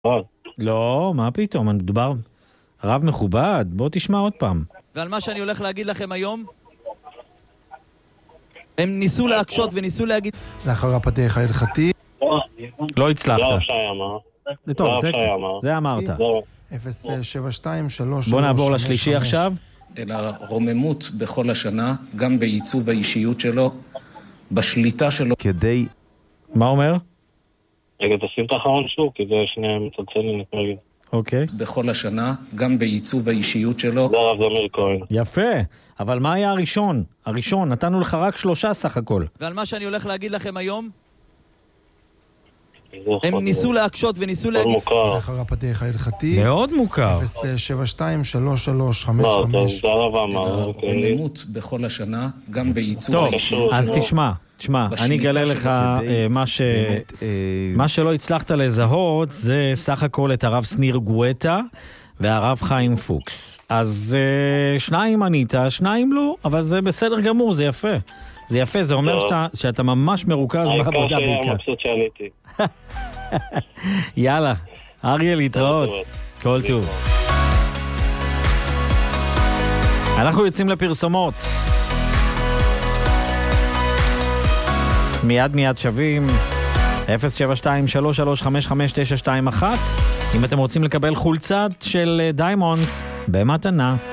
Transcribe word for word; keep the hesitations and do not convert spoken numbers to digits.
לא, מה פתאום, מדובר רב מכובד, בוא תשמע עוד פעם. ועל מה שאני הולך להגיד לכם היום, הם ניסו להקשות וניסו להגיד... לאחר הפתיח ההלכתי. לא הצלחת. לא אפשר אמר. זה טוב, זה, זה אמרת. אפס שבע שתיים שלוש. בוא נעבור לשלישי עכשיו. אלא רוממות בכל השנה, גם בעיצוב האישיות שלו, בשליטה שלו. כדי... מה אומר? רגע, תשים את האחרון שוב, כי זה שניהם מצלצלים נתמרגל. אוקיי. בכל השנה, גם בעיצוב האישיות שלו. זה הרב זמיר כהן. יפה, אבל מה היה הראשון? הראשון, נתנו לך רק שלושה סך הכל. ועל מה שאני הולך להגיד לכם היום, הם ניסו להקשות וניסו להגיד... לאחר הפתיח ההלכתי. מאוד מוכר. אפס שבע שתיים שלוש שלוש חמש חמש. זה הרב אמר. רוממות בכל השנה, גם בעיצוב טוב, האישיות אז שלו. תשמע, תשמע, אני אגלה לך מה ש... מה שלא הצלחת לזהות זה סך הכל את הרב שניר גואטה והרב חיים פוקס. אז שניים ענית, שניים לא, אבל זה בסדר גמור, זה יפה. זה יפה, זה אומר שאתה, שאתה ממש מרוכז בעבודה בעיקר. העיקר שהיה מבסוט שעניתי. יאללה, אריה להתראות. כל טוב. אנחנו יוצאים לפרסומות. מיד מיד שווים אפס שבע שתיים שלוש שלוש חמש חמש תשע שתיים אחת אם אתם רוצים לקבל חולצת של דיימונדס במתנה.